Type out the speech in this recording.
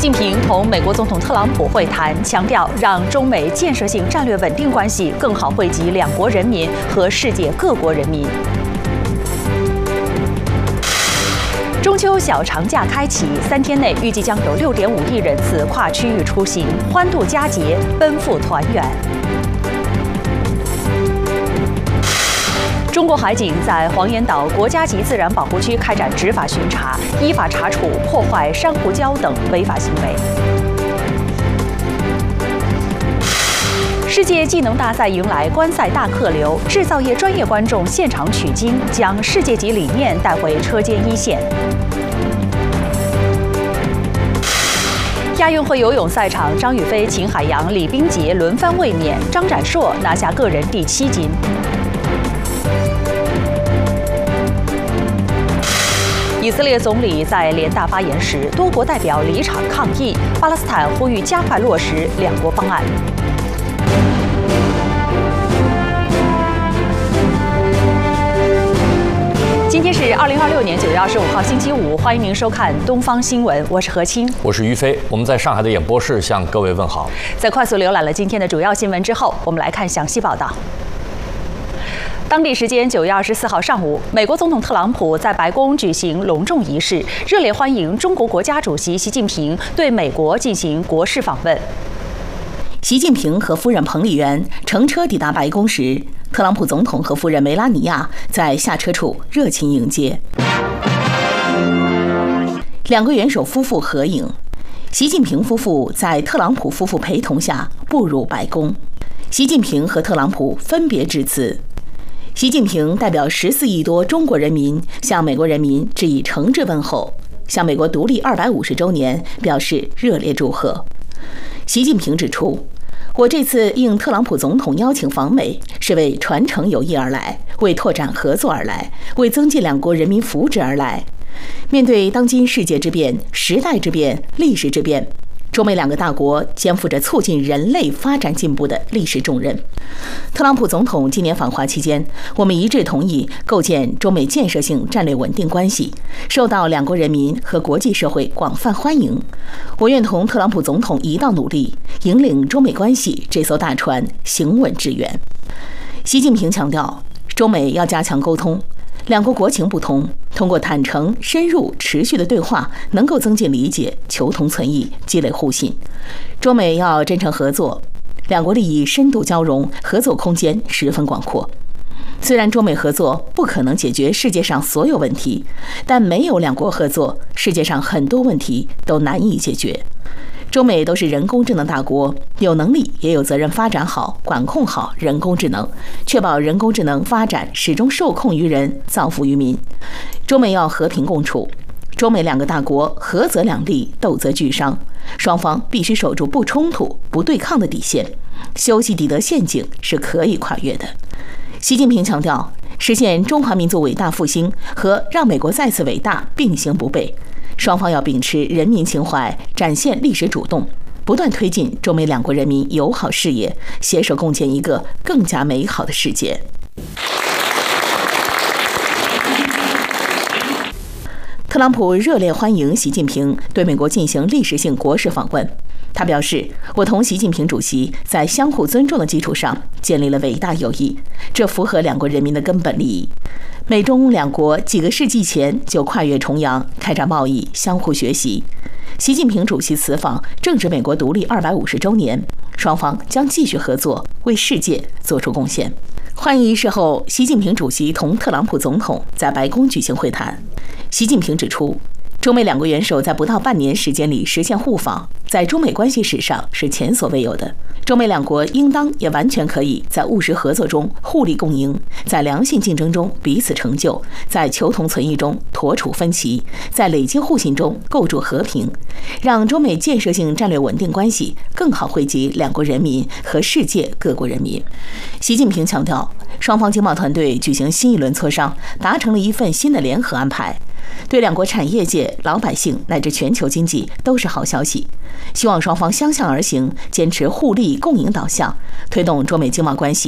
近平同美国总统特朗普会谈，强调让中美建设性战略稳定关系更好惠及两国人民和世界各国人民。中秋小长假开启，3天内预计将有6.5亿人次跨区域出行，欢度佳节，奔赴团圆。中国海警在黄岩岛国家级自然保护区开展执法巡查，依法查处破坏珊瑚礁等违法行为。世界技能大赛迎来观赛大客流，制造业专业观众现场取经，将世界级理念带回车间一线。亚运会游泳赛场，张雨霏、秦海洋、李冰洁轮番卫冕，张展硕拿下个人第7金。以色列总理在联大发言时，多国代表离场抗议，巴勒斯坦呼吁加快落实两国方案。今天是2026年9月25号星期五，欢迎您收看东方新闻，我是何清， 我是于飞，我们在上海的演播室向各位问好。 在快速浏览了今天的主要新闻之后，我们来看详细报道。当地时间9月24号上午，美国总统特朗普在白宫举行隆重仪式，热烈欢迎中国国家主席习近平对美国进行国事访问。 习近平和夫人彭丽媛乘车抵达白宫时，特朗普总统和夫人梅拉尼亚在下车处热情迎接，两个元首夫妇合影。习近平夫妇在特朗普夫妇陪同下步入白宫，习近平和特朗普分别致辞。习近平代表14亿多中国人民向美国人民致以诚挚问候，向美国独立250周年表示热烈祝贺。习近平指出，我这次应特朗普总统邀请访美，是为传承友谊而来，为拓展合作而来，为增进两国人民福祉而来。面对当今世界之变、时代之变、历史之变，中美两个大国肩负着促进人类发展进步的历史重任。特朗普总统今年访华期间，我们一致同意构建中美建设性战略稳定关系，受到两国人民和国际社会广泛欢迎。我愿同特朗普总统一道努力，引领中美关系这艘大船行稳致远。习近平强调，中美要加强沟通，两国国情不同，通过坦诚、深入、持续的对话，能够增进理解、求同存异、积累互信。中美要真诚合作，两国利益深度交融，合作空间十分广阔。虽然中美合作不可能解决世界上所有问题，但没有两国合作，世界上很多问题都难以解决。中美都是人工智能大国，有能力也有责任发展好、管控好人工智能，确保人工智能发展始终受控于人，造福于民。中美要和平共处，中美两个大国合则两利，斗则俱伤，双方必须守住不冲突、不对抗的底线，修昔底德陷阱是可以跨越的。习近平强调，实现中华民族伟大复兴和让美国再次伟大并行不悖，双方要秉持人民情怀，展现历史主动，不断推进中美两国人民友好事业，携手共建一个更加美好的世界。特朗普热烈欢迎习近平对美国进行历史性国事访问。他表示，我同习近平主席在相互尊重的基础上建立了伟大友谊，这符合两国人民的根本利益。美中两国几个世纪前就跨越重洋，开展贸易，相互学习。习近平主席此访正值美国独立250周年，双方将继续合作，为世界做出贡献。欢迎仪式后，习近平主席同特朗普总统在白宫举行会谈。习近平指出，中美两国元首在不到半年时间里实现互访，在中美关系史上是前所未有的。中美两国应当也完全可以在务实合作中互利共赢，在良性竞争中彼此成就，在求同存异中妥处分歧，在累积互信中构筑和平，让中美建设性战略稳定关系更好惠及两国人民和世界各国人民。习近平强调，双方经贸团队举行新一轮磋商，达成了一份新的联合安排，对两国产业界、老百姓乃至全球经济都是好消息。希望双方相向而行，坚持互利共赢导向，推动中美经贸关系